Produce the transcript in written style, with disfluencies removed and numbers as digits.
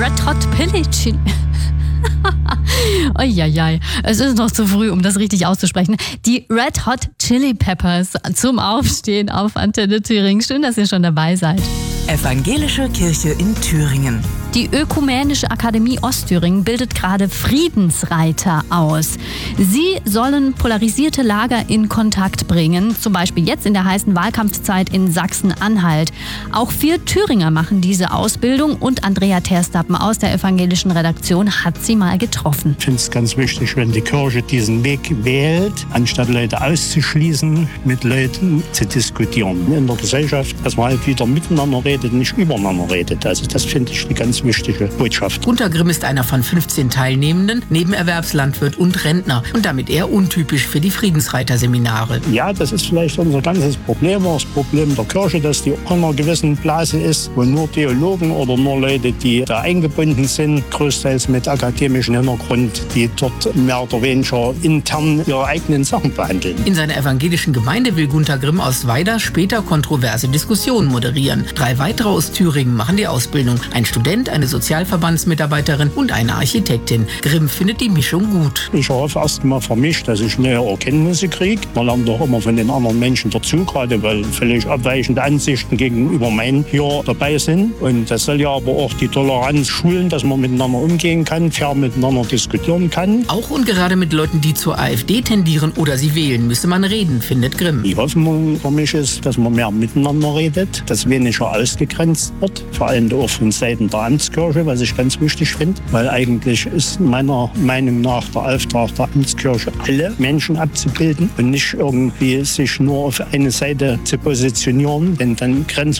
Red Hot Chili. Eieiei, es ist noch zu früh, um das richtig auszusprechen. Die Red Hot Chili Peppers zum Aufstehen auf Antenne Thüringen. Schön, dass ihr schon dabei seid. Evangelische Kirche in Thüringen. Die Ökumenische Akademie Ostthüringen bildet gerade Friedensreiter aus. Sie sollen polarisierte Lager in Kontakt bringen, zum Beispiel jetzt in der heißen Wahlkampfzeit in Sachsen-Anhalt. Auch 4 Thüringer machen diese Ausbildung und Andrea Terstappen aus der evangelischen Redaktion hat sie mal getroffen. Ich finde es ganz wichtig, wenn die Kirche diesen Weg wählt, anstatt Leute auszuschließen, mit Leuten zu diskutieren. In der Gesellschaft, dass man halt wieder miteinander redet, nicht übereinander redet. Also das finde ich eine ganz wichtige Botschaft. Gunter Grimm ist einer von 15 Teilnehmenden, Nebenerwerbslandwirt und Rentner und damit eher untypisch für die Friedensreiterseminare. Ja, das ist vielleicht unser ganzes Problem, das Problem der Kirche, dass die auch in einer gewissen Blase ist, wo nur Theologen oder nur Leute, die da eingebunden sind, größtenteils mit akademischem Hintergrund, die dort mehr oder weniger intern ihre eigenen Sachen behandeln. In seiner evangelischen Gemeinde will Gunter Grimm aus Weida später kontroverse Diskussionen moderieren. 3 weitere aus Thüringen machen die Ausbildung. Ein Student, eine Sozialverbandsmitarbeiterin und eine Architektin. Grimm findet die Mischung gut. Ich hoffe erst mal für mich, dass ich neue Erkenntnisse kriege. Man lernt doch immer von den anderen Menschen dazu, gerade weil völlig abweichende Ansichten gegenüber meinen hier dabei sind. Und das soll ja aber auch die Toleranz schulen, dass man miteinander umgehen kann, fair miteinander diskutieren kann. Auch und gerade mit Leuten, die zur AfD tendieren oder sie wählen, müsse man reden, findet Grimm. Die Hoffnung für mich ist, dass man mehr miteinander redet, dass weniger ausgegrenzt wird, vor allem auch von Seiten der Amtskirche, was ich ganz wichtig finde, weil eigentlich ist meiner Meinung nach der Auftrag der Amtskirche, alle Menschen abzubilden und nicht irgendwie sich nur auf eine Seite zu positionieren, denn dann grenzt